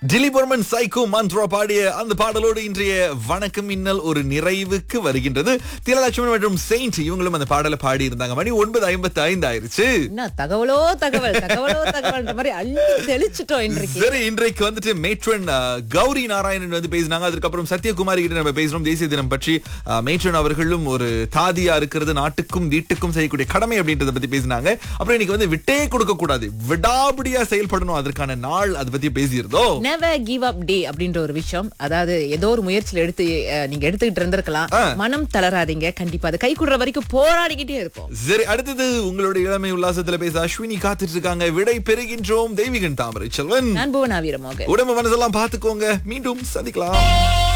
டிலிபர்மன் psycho Mantra பாடிய அந்த பாடலோடு இன்றைய வணக்கம் மின்னல் ஒரு நிறைவுக்கு வருகின்றது. திலலட்சுமி மற்றும் செயின்ட் இவங்களும் அந்த பாடலை பாடி இருந்தாங்க. மணி 9:55 ஆயிருச்சு. என்ன தகவலோ தகவல் மாதிரி அள்ளி தெளிச்சிட்டோம் இன்றைக்கு. சரி, இன்றைக்கு வந்துட்டு மேட்ரன் கௌரி நாராயணன் வந்து பேசினாங்க. அதுக்கப்புறம் சத்யகுமாரி கிட்ட நம்ம பேசுறோம் தேசிய தினம் பற்றி. மேட்ரன் அவர்களும் ஒரு தாதியா இருக்கிறது நாட்டுக்கும் வீட்டுக்கும் செய்யக்கூடிய கடமை அப்படின்றத பத்தி பேசினாங்க. அப்புறம் இன்னைக்கு வந்து விட்டே கொடுக்க கூடாது, விடாபடியா செயல்படணும், அதற்கான நாள் அதை பத்தி பேசியிருந்தோம். Never give up day அப்படின்ற ஒரு விஷயம். அதாவது ஏதோ ஒரு முயற்சியில நீங்க எடுத்துக்கிட்டு இருந்திருக்கலாம். மனம் தளராதீங்க, கண்டிப்பா அது கை கூடுற வரைக்கும் போராடிக்கிட்டே இருப்போம். சரி, அடுத்தது உங்களுடைய இளமை உல்லாசத்துல பேச அஸ்வினி காத்துட்டு இருக்காங்க. விடை பெறுகின்றோம். தெய்வீகன் தாமரை செல்வன், நான் புவனா வீரமோகன். உடம்பு மனசெல்லாம் பாத்துக்கோங்க. மீண்டும் சந்திக்கலாம்.